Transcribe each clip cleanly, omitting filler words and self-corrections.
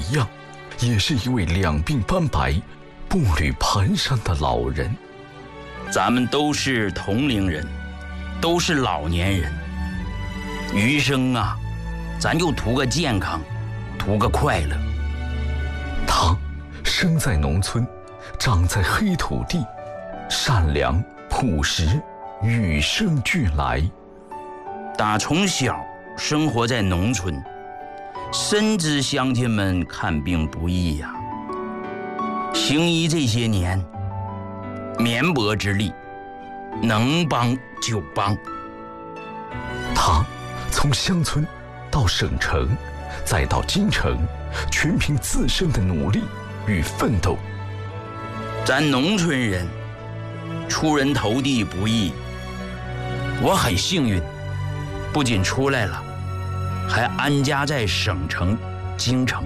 一样，也是一位两鬓斑白、步履蹒跚的老人。 咱们都是同龄人，都是老年人，余生啊，咱就图个健康，图个快乐。 他生在农村，长在黑土地，善良朴实，与生俱来。 打从小生活在农村，深知乡亲们看病不易呀。行医这些年，绵薄之力，能帮就帮。 他从乡村到省城，再到京城，全凭自身的努力与奋斗。 咱农村人出人头地不易，我很幸运，不仅出来了，还安家在省城京城。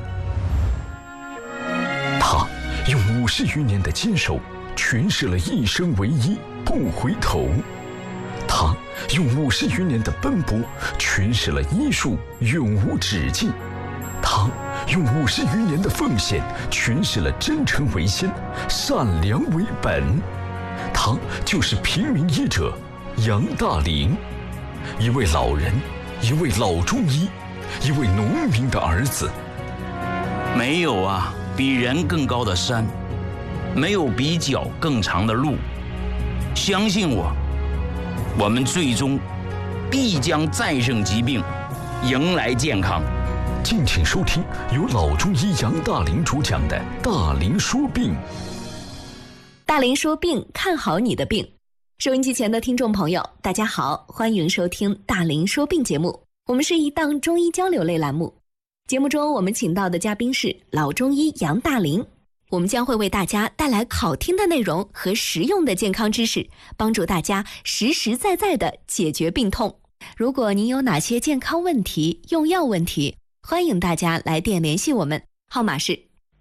他用50余年的坚守诠释了一生为一，不回头。他用50余年的奔波诠释了医术永无止境。他用50余年的奉献诠释了真诚为先，善良为本。他就是平民医者杨大林，一位老人，一位老中医，一位农民的儿子。 没有啊比人更高的山，没有比脚更长的路。相信我，我们最终必将战胜疾病，迎来健康。 敬请收听由老中医杨大林主讲的《大林说病》。 大林说病，看好你的病。收音机前的听众朋友，大家好，欢迎收听大林说病节目。我们是一档中医交流类栏目，节目中我们请到的嘉宾是老中医杨大林，我们将会为大家带来好听的内容和实用的健康知识，帮助大家实实在在地解决病痛。如果您有哪些健康问题、用药问题，欢迎大家来电联系我们，号码是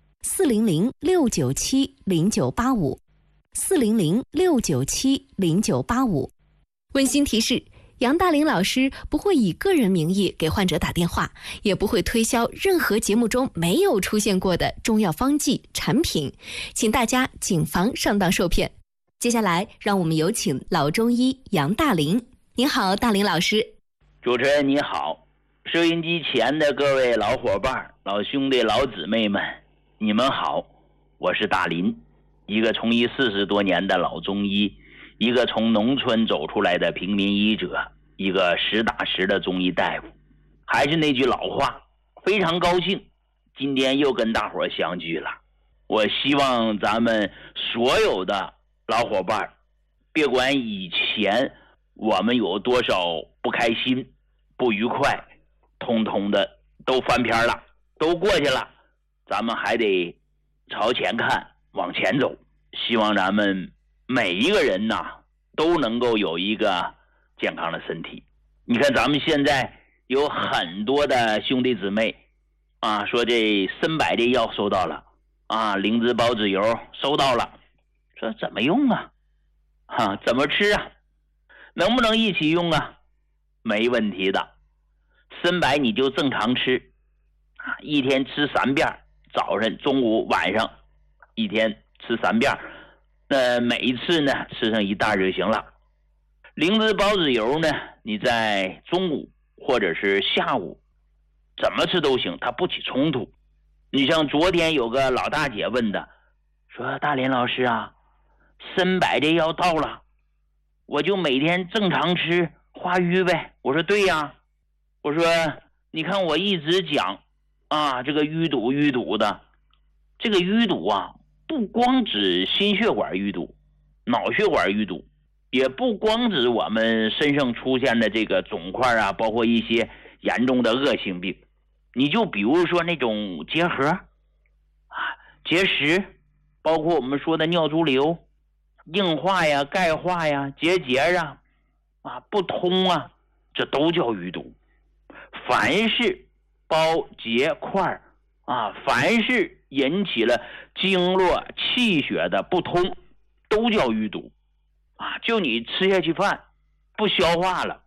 400-697-0985。400-697-0985。温馨提示，杨大林老师不会以个人名义给患者打电话，也不会推销任何节目中没有出现过的中药方剂产品，请大家谨防上当受骗。接下来让我们有请老中医杨大林。您好，大林老师。 主持人你好，收音机前的各位老伙伴、老兄弟、老姊妹们，你们好，我是大林，一个从医40多年的老中医，一个从农村走出来的平民医者，一个实打实的中医大夫。还是那句老话，非常高兴今天又跟大伙相聚了。我希望咱们所有的老伙伴，别管以前我们有多少不开心、不愉快，通通的都翻篇了，都过去了，咱们还得朝前看，往前走。希望咱们每一个人呐，都能够有一个健康的身体。你看咱们现在有很多的兄弟姊妹啊，说这参柏这药收到了啊，灵芝孢子油收到了，说怎么用啊？怎么吃啊？能不能一起用啊？没问题的。参柏你就正常吃啊，一天吃3遍，早上、中午、晚上，一天吃3遍，每一次呢吃上1袋就行了。灵芝孢子油呢，你在中午或者是下午怎么吃都行，它不起冲突。你像昨天有个老大姐问的，说大林老师啊，参柏这药到了，我就每天正常吃化瘀呗。我说对呀，我说你看我一直讲啊，这个淤堵的，这个淤堵啊，不光指心血管淤堵、脑血管淤堵，也不光指我们身上出现的这个肿块啊，包括一些严重的恶性病。你就比如说那种结核啊、结石，包括我们说的尿潴留、硬化呀、钙化呀、结节啊、不通啊，这都叫淤堵。凡是包结块啊，凡是引起了经络气血的不通，都叫淤堵啊。就你吃下去饭不消化了，